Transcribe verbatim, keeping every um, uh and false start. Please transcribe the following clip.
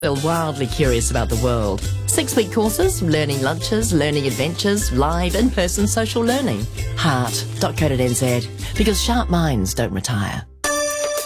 They're wildly curious about the world. Six-week courses, learning lunches, learning adventures, live in-person social learning. heart dot co dot n z, because sharp minds don't retire.